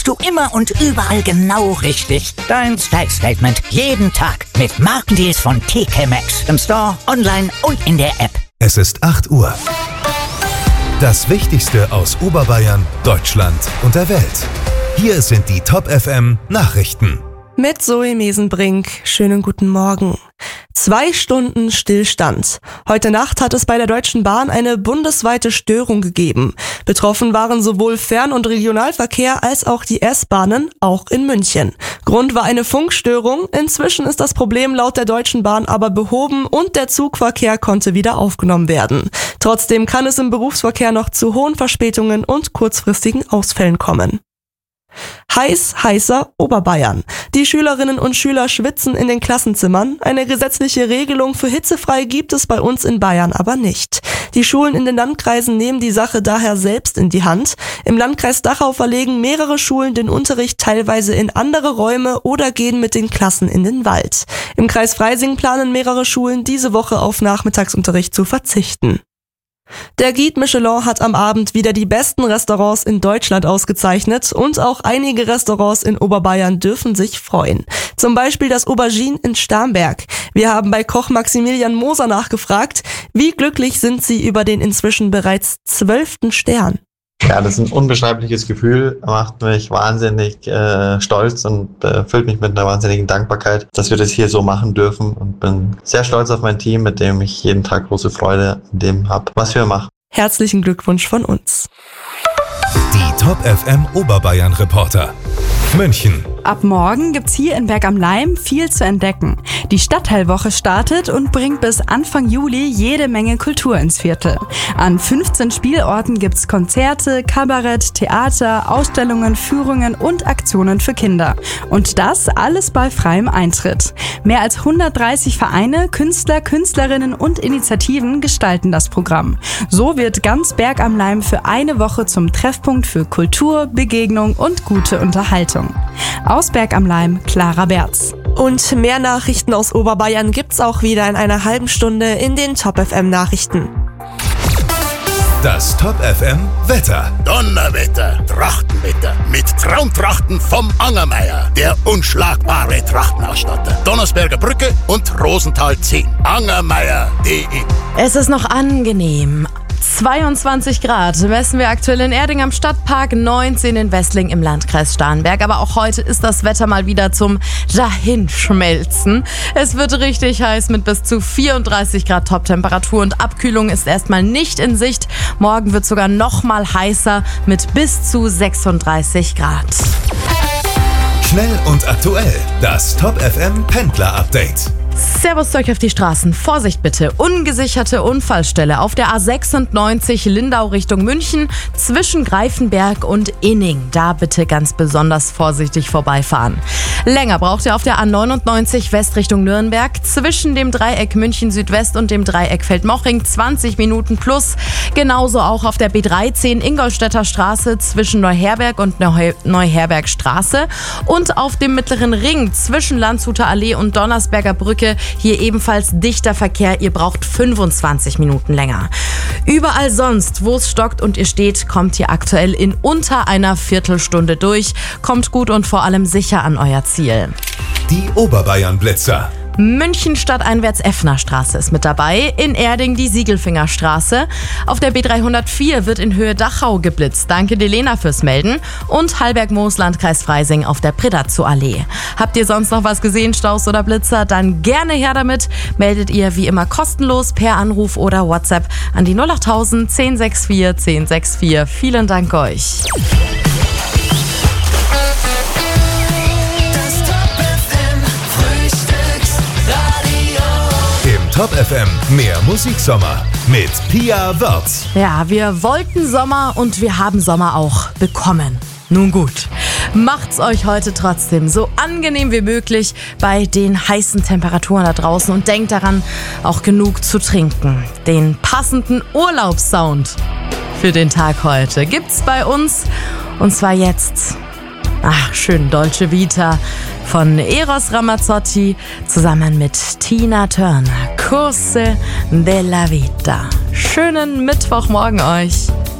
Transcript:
du immer und überall genau richtig. Dein Style-Statement jeden Tag mit Markendeals von TK Maxx. Im Store, online und in der App. Es ist 8 Uhr. Das Wichtigste aus Oberbayern, Deutschland und der Welt. Hier sind die Top FM Nachrichten. Mit Zoe Mesenbrink. Schönen guten Morgen. 2 Stunden Stillstand. Heute Nacht hat es bei der Deutschen Bahn eine bundesweite Störung gegeben. Betroffen waren sowohl Fern- und Regionalverkehr als auch die S-Bahnen, auch in München. Grund war eine Funkstörung. Inzwischen ist das Problem laut der Deutschen Bahn aber behoben und der Zugverkehr konnte wieder aufgenommen werden. Trotzdem kann es im Berufsverkehr noch zu hohen Verspätungen und kurzfristigen Ausfällen kommen. Heißer Oberbayern. Die Schülerinnen und Schüler schwitzen in den Klassenzimmern. Eine gesetzliche Regelung für hitzefrei gibt es bei uns in Bayern aber nicht. Die Schulen in den Landkreisen nehmen die Sache daher selbst in die Hand. Im Landkreis Dachau verlegen mehrere Schulen den Unterricht teilweise in andere Räume oder gehen mit den Klassen in den Wald. Im Kreis Freising planen mehrere Schulen diese Woche auf Nachmittagsunterricht zu verzichten. Der Guide Michelin hat am Abend wieder die besten Restaurants in Deutschland ausgezeichnet und auch einige Restaurants in Oberbayern dürfen sich freuen. Zum Beispiel das Aubergine in Starnberg. Wir haben bei Koch Maximilian Moser nachgefragt, wie glücklich sind Sie über den inzwischen bereits 12. Stern? Ja, das ist ein unbeschreibliches Gefühl, macht mich wahnsinnig stolz und füllt mich mit einer wahnsinnigen Dankbarkeit, dass wir das hier so machen dürfen, und bin sehr stolz auf mein Team, mit dem ich jeden Tag große Freude an dem habe, was wir machen. Herzlichen Glückwunsch von uns. Die Top FM Oberbayern Reporter. München. Ab morgen gibt's hier in Berg am Laim viel zu entdecken. Die Stadtteilwoche startet und bringt bis Anfang Juli jede Menge Kultur ins Viertel. An 15 Spielorten gibt's Konzerte, Kabarett, Theater, Ausstellungen, Führungen und Aktionen für Kinder. Und das alles bei freiem Eintritt. Mehr als 130 Vereine, Künstler, Künstlerinnen und Initiativen gestalten das Programm. So wird ganz Berg am Laim für eine Woche zum Treffpunkt für Kultur, Begegnung und gute Unterhaltung. Aus Berg am Laim, Clara Berz. Und mehr Nachrichten aus Oberbayern gibt's auch wieder in einer halben Stunde in den Top FM Nachrichten. Das Top FM Wetter. Donnerwetter, Trachtenwetter mit Traumtrachten vom Angermeier, der unschlagbare Trachtenausstatter. Donnersberger Brücke und Rosenthal 10. Angermeier.de. Es ist noch angenehm. 22 Grad messen wir aktuell in Erding am Stadtpark, 19 in Wessling im Landkreis Starnberg. Aber auch heute ist das Wetter mal wieder zum Dahinschmelzen. Es wird richtig heiß mit bis zu 34 Grad Toptemperatur und Abkühlung ist erstmal nicht in Sicht. Morgen wird sogar noch mal heißer mit bis zu 36 Grad. Schnell und aktuell. Das Top FM Pendler Update. Servus Zeug auf die Straßen. Vorsicht bitte. Ungesicherte Unfallstelle auf der A96 Lindau Richtung München zwischen Greifenberg und Inning. Da bitte ganz besonders vorsichtig vorbeifahren. Länger braucht ihr auf der A99 West Richtung Nürnberg zwischen dem Dreieck München Südwest und dem Dreieck Feldmochring 20 Minuten plus. Genauso auch auf der B13 Ingolstädter Straße zwischen Neuherberg und Neuherbergstraße und auf dem Mittleren Ring zwischen Landshuter Allee und Donnersberger Brücke. Hier ebenfalls dichter Verkehr, ihr braucht 25 Minuten länger. Überall sonst, wo es stockt und ihr steht, kommt ihr aktuell in unter einer Viertelstunde durch. Kommt gut und vor allem sicher an euer Ziel. Die Oberbayern Blitzer. München stadteinwärts Effnerstraße ist mit dabei, in Erding die Siegelfingerstraße. Auf der B304 wird in Höhe Dachau geblitzt. Danke dir, Lena, fürs Melden. Und Hallberg-Moos, Landkreis Freising auf der Predazzo-Allee. Habt ihr sonst noch was gesehen, Staus oder Blitzer? Dann gerne her damit. Meldet ihr wie immer kostenlos per Anruf oder WhatsApp an die 08000 1064 1064. Vielen Dank euch. Top FM, mehr Musiksommer mit Pia Wörz. Ja, wir wollten Sommer und wir haben Sommer auch bekommen. Nun gut, macht's euch heute trotzdem so angenehm wie möglich bei den heißen Temperaturen da draußen und denkt daran, auch genug zu trinken. Den passenden Urlaubssound für den Tag heute gibt's bei uns und zwar jetzt. Ach, schön Dolce Vita von Eros Ramazzotti zusammen mit Tina Turner. Corse della Vita. Schönen Mittwochmorgen euch.